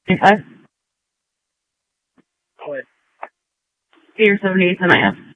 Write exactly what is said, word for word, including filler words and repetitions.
twenty-five. What? Eight or seventy-eight, and I have.